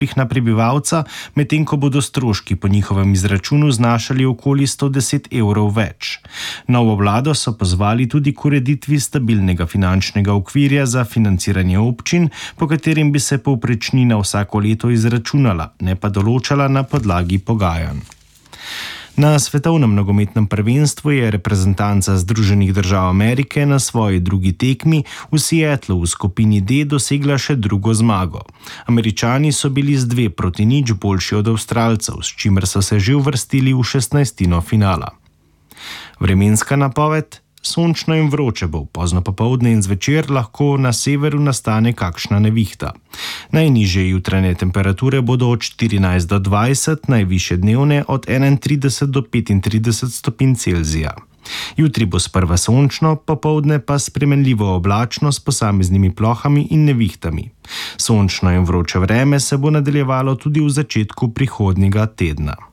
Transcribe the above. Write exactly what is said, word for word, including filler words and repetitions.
na prebivalca, medtem ko bodo stroški po njihovem izračunu znašali okoli sto deset evrov več. Novo vlado so pozvali tudi k ureditvi stabilnega finančnega okvirja za financiranje občin, po katerim bi se povprečnina vsako leto izračunala, ne pa določala na podlagi pogajanj. Na svetovnem nogometnem prvenstvu je reprezentanca Združenih držav Amerike na svoji drugi tekmi v Seattlu v skupini D dosegla še drugo zmago. Američani so bili z dve proti nič boljši od Avstralcev, s čimer so se že uvrstili v šestnajstino finala. Vremenska napoved: sončno in vroče bo, pozno popoldne in zvečer lahko na severu nastane kakšna nevihta. Najnižje jutranje temperature bodo od štirinajst do dvajset, najvišje dnevne od enaintrideset do petintrideset stopinj Celzija. Jutri bo sprva sončno, popoldne pa spremenljivo oblačno s posameznimi plohami in nevihtami. Sončno in vroče vreme se bo nadaljevalo tudi v začetku prihodnjega tedna.